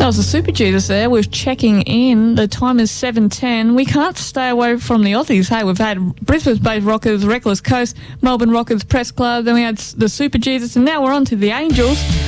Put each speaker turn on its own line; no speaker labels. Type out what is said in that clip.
That was the Super Jesus there. We're checking in. The time is 7:10. We can't stay away from the Aussies. Hey, we've had Brisbane-based Rockers, Reckless Coast, Melbourne Rockers Press Club, then we had the Super Jesus, and now we're on to the Angels.